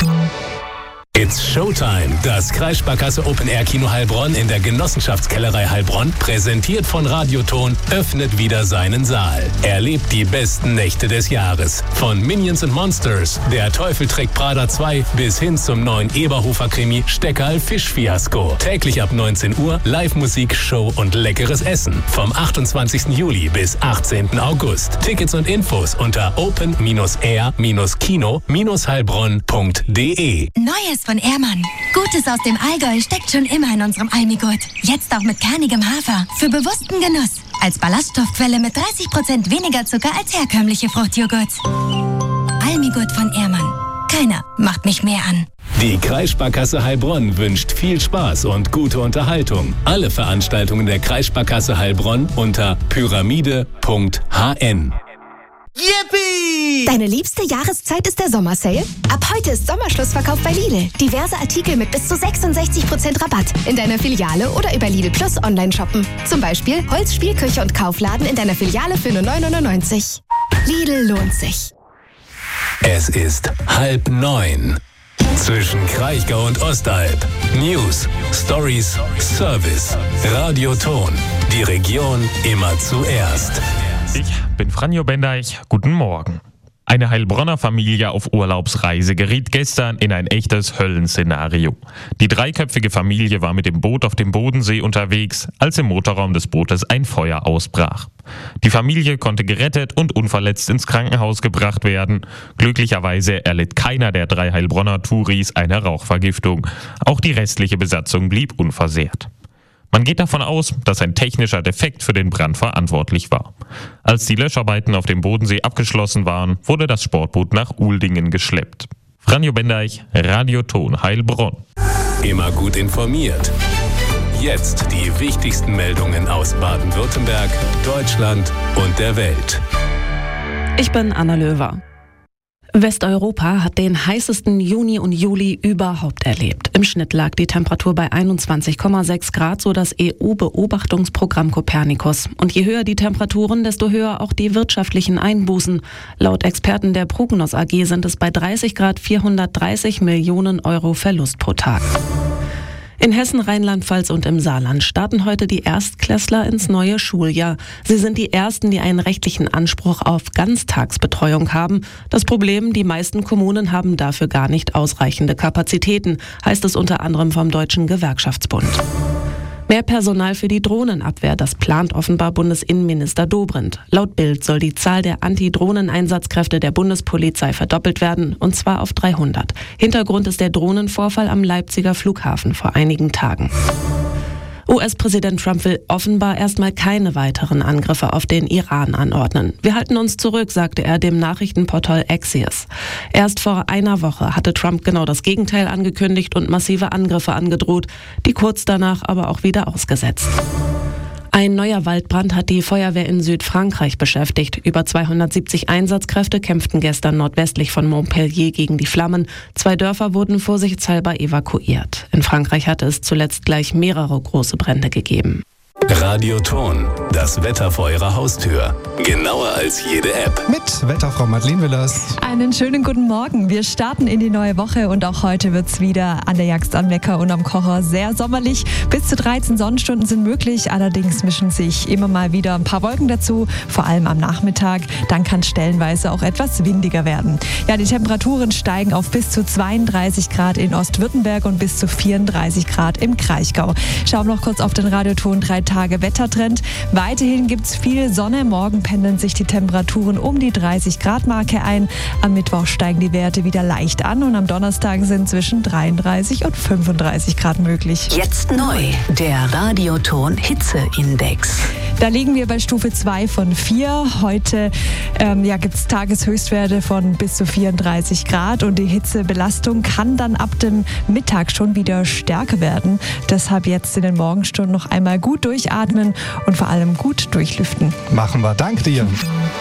It's Showtime. Das Kreissparkasse Open Air Kino Heilbronn in der Genossenschaftskellerei Heilbronn, präsentiert von Radioton, öffnet wieder seinen Saal. Erlebt die besten Nächte des Jahres. Von Minions & Monsters, Der Teufel trägt Prada 2 bis hin zum neuen Eberhofer-Krimi Steckerl Fischfiasko. Täglich ab 19 Uhr Live-Musik, Show und leckeres Essen. Vom 28. Juli bis 18. August. Tickets und Infos unter open-air-kino-heilbronn.de. Neues von Ehrmann. Gutes aus dem Allgäu steckt schon immer in unserem Almigurt. Jetzt auch mit kernigem Hafer. Für bewussten Genuss. Als Ballaststoffquelle mit 30% weniger Zucker als herkömmliche Fruchtjoghurt. Almigurt von Ehrmann. Keiner macht mich mehr an. Die Kreissparkasse Heilbronn wünscht viel Spaß und gute Unterhaltung. Alle Veranstaltungen der Kreissparkasse Heilbronn unter pyramide.hn. Yippie! Deine liebste Jahreszeit ist der Sommersale? Ab heute ist Sommerschlussverkauf bei Lidl. Diverse Artikel mit bis zu 66% Rabatt. In deiner Filiale oder über Lidl Plus online shoppen. Zum Beispiel Holz, Spielküche und Kaufladen in deiner Filiale für nur 9,99 €. Lidl lohnt sich. Es ist 8:30. Zwischen Kraichgau und Ostalb. News, Stories, Service. Radioton. Die Region immer zuerst. Ich bin Franjo Bendeich. Guten Morgen. Eine Heilbronner Familie auf Urlaubsreise geriet gestern in ein echtes Höllenszenario. Die dreiköpfige Familie war mit dem Boot auf dem Bodensee unterwegs, als im Motorraum des Bootes ein Feuer ausbrach. Die Familie konnte gerettet und unverletzt ins Krankenhaus gebracht werden. Glücklicherweise erlitt keiner der 3 Heilbronner Touris eine Rauchvergiftung. Auch die restliche Besatzung blieb unversehrt. Man geht davon aus, dass ein technischer Defekt für den Brand verantwortlich war. Als die Löscharbeiten auf dem Bodensee abgeschlossen waren, wurde das Sportboot nach Uldingen geschleppt. Franjo Bendeich, Radioton Heilbronn. Immer gut informiert. Jetzt die wichtigsten Meldungen aus Baden-Württemberg, Deutschland und der Welt. Ich bin Anna Löwer. Westeuropa hat den heißesten Juni und Juli überhaupt erlebt. Im Schnitt lag die Temperatur bei 21,6 Grad, so das EU-Beobachtungsprogramm Copernicus. Und je höher die Temperaturen, desto höher auch die wirtschaftlichen Einbußen. Laut Experten der Prognos AG sind es bei 30 Grad 430 Millionen € Verlust pro Tag. In Hessen, Rheinland-Pfalz und im Saarland starten heute die Erstklässler ins neue Schuljahr. Sie sind die Ersten, die einen rechtlichen Anspruch auf Ganztagsbetreuung haben. Das Problem, die meisten Kommunen haben dafür gar nicht ausreichende Kapazitäten, heißt es unter anderem vom Deutschen Gewerkschaftsbund. Mehr Personal für die Drohnenabwehr, das plant offenbar Bundesinnenminister Dobrindt. Laut Bild soll die Zahl der Anti-Drohnen-Einsatzkräfte der Bundespolizei verdoppelt werden, und zwar auf 300. Hintergrund ist der Drohnenvorfall am Leipziger Flughafen vor einigen Tagen. US-Präsident Trump will offenbar erstmal keine weiteren Angriffe auf den Iran anordnen. Wir halten uns zurück, sagte er dem Nachrichtenportal Axios. Erst vor einer Woche hatte Trump genau das Gegenteil angekündigt und massive Angriffe angedroht, die kurz danach aber auch wieder ausgesetzt. Ein neuer Waldbrand hat die Feuerwehr in Südfrankreich beschäftigt. Über 270 Einsatzkräfte kämpften gestern nordwestlich von Montpellier gegen die Flammen. 2 Dörfer wurden vorsichtshalber evakuiert. In Frankreich hatte es zuletzt gleich mehrere große Brände gegeben. Radioton, das Wetter vor Ihrer Haustür. Genauer als jede App. Mit Wetterfrau Madeleine Willers. Einen schönen guten Morgen. Wir starten in die neue Woche und auch heute wird es wieder an der Jagd am Wecker und am Kocher sehr sommerlich. Bis zu 13 Sonnenstunden sind möglich, allerdings mischen sich immer mal wieder ein paar Wolken dazu, vor allem am Nachmittag. Dann kann es stellenweise auch etwas windiger werden. Ja, die Temperaturen steigen auf bis zu 32 Grad in Ostwürttemberg und bis zu 34 Grad im Kraichgau. Schauen wir noch kurz auf den Radioton 3 Tage Wettertrend. Weiterhin gibt es viel Sonne. Morgen pendeln sich die Temperaturen um die 30 Grad Marke ein. Am Mittwoch steigen die Werte wieder leicht an und am Donnerstag sind zwischen 33 und 35 Grad möglich. Jetzt neu, der Radioton Hitzeindex. Da liegen wir bei Stufe 2 von 4. Heute gibt es Tageshöchstwerte von bis zu 34 Grad und die Hitzebelastung kann dann ab dem Mittag schon wieder stärker werden. Deshalb jetzt in den Morgenstunden noch einmal gut durchatmen und vor allem gut durchlüften. Machen wir. Dank dir.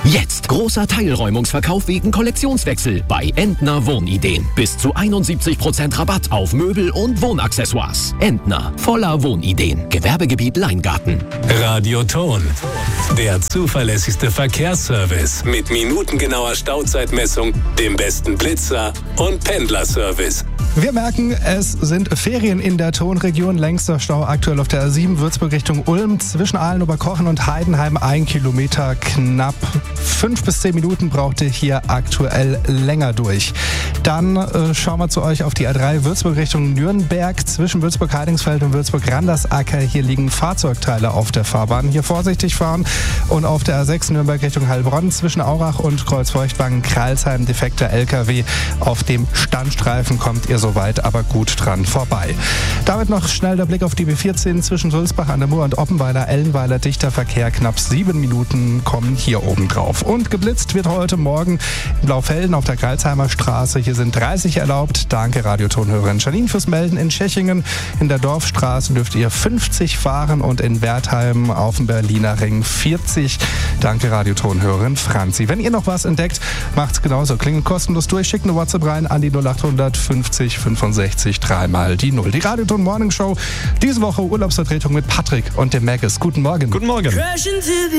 Jetzt großer Teilräumungsverkauf wegen Kollektionswechsel bei Entner Wohnideen. Bis zu 71% Rabatt auf Möbel und Wohnaccessoires. Entner, voller Wohnideen. Gewerbegebiet Leingarten. Radioton, der zuverlässigste Verkehrsservice mit minutengenauer Stauzeitmessung, dem besten Blitzer und Pendlerservice. Wir merken, es sind Ferien in der Tonregion. Längster Stau aktuell auf der A7 Würzburg Richtung Ulm. Zwischen Aalen, Oberkochen und Heidenheim 1 Kilometer. Knapp 5 bis 10 Minuten braucht ihr hier aktuell länger durch. Dann schauen wir zu euch auf die A3 Würzburg Richtung Nürnberg. Zwischen Würzburg-Heidingsfeld und Würzburg-Randersacker. Hier liegen Fahrzeugteile auf der Fahrbahn. Hier vorsichtig fahren. Und auf der A6 Nürnberg Richtung Heilbronn. Zwischen Aurach und Kreuzfeuchtwangen-Kralsheim defekter LKW. Auf dem Standstreifen kommt ihr soweit aber gut dran vorbei. Damit noch schnell der Blick auf die B14 zwischen Sulzbach an der Mur und Oppenweiler, Ellenweiler, dichter Verkehr, knapp 7 Minuten kommen hier oben drauf. Und geblitzt wird heute Morgen in Blaufelden auf der Kralsheimer Straße. Hier sind 30 erlaubt. Danke Radiotonhörerin Janine fürs Melden. In Tschechingen in der Dorfstraße dürft ihr 50 fahren und in Wertheim auf dem Berliner Ring 40. Danke Radiotonhörerin Franzi. Wenn ihr noch was entdeckt, macht's genauso. Klingelt kostenlos durch, schickt eine WhatsApp rein an die 0800 50 65 3 die 0. Die Radioton Morning Show. Diese Woche Urlaubsvertretung mit Patrick und dem Maggis. Guten Morgen. Guten Morgen.